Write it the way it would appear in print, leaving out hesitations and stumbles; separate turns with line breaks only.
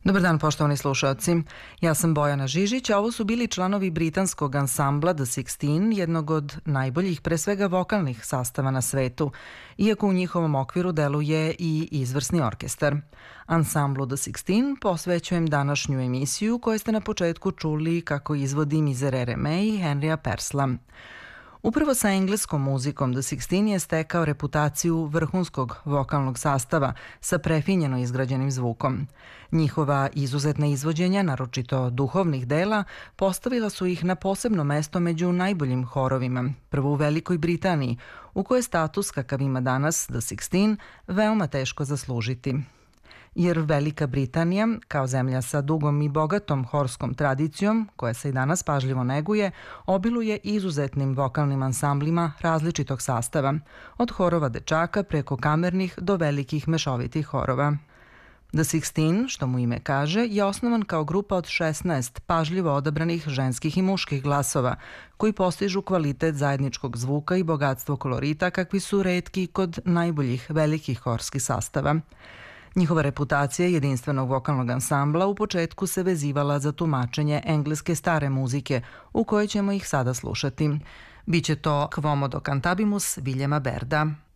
Dobar dan, poštovani slušalci. Ja sam Bojana Žižić, a ovo su bili članovi britanskog ansambla The Sixteen, jednog od najboljih, pre svega vokalnih sastava na svetu, iako u njihovom okviru deluje i izvrsni orkestar. Ansamblu The Sixteen posvećujem današnju emisiju koju ste na početku čuli kako izvodi Miserere May i Henrya Persla. Upravo sa engleskom muzikom The Sixteen je stekao reputaciju vrhunskog vokalnog sastava sa prefinjeno izgrađenim zvukom. Njihova izuzetna izvođenja, naročito duhovnih dela, postavila su ih na posebno mesto među najboljim horovima, prvo u Velikoj Britaniji, u kojoj status kakav ima danas The Sixteen veoma teško zaslužiti. Jer Velika Britanija, kao zemlja sa dugom i bogatom horskom tradicijom, koja se i danas pažljivo neguje, obiluje izuzetnim vokalnim ansamblima različitog sastava, od horova dečaka preko kamernih do velikih mešovitih horova. The Sixteen, što mu ime kaže, je osnovan kao grupa od 16 pažljivo odabranih ženskih i muških glasova, koji postižu kvalitet zajedničkog zvuka i bogatstvo kolorita kakvi su retki kod najboljih velikih horskih sastava. Njihova reputacija jedinstvenog vokalnog ansambla u početku se vezivala za tumačenje engleske stare muzike, u kojoj ćemo ih sada slušati. Biće to Quomodo Cantabimus Viljema Berda.